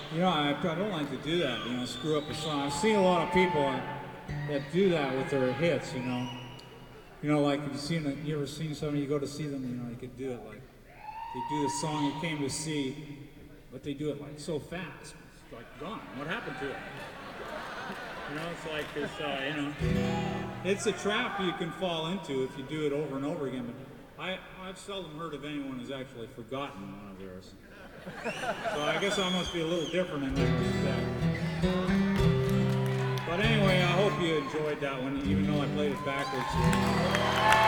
You know, I don't like to do that. You know, screw up a song. I've seen a lot of people that do that with their hits. You know, like you ever seen somebody, you go to see them. You know, you could do it like they do the song you came to see, but they do it like so fast. It's like gone. What happened to it? You know, it's like this. It's a trap you can fall into if you do it over and over again. But I've seldom heard of anyone who's actually forgotten one of theirs. So I guess I must be a little different in that respect. But anyway, I hope you enjoyed that one, even though I played it backwards.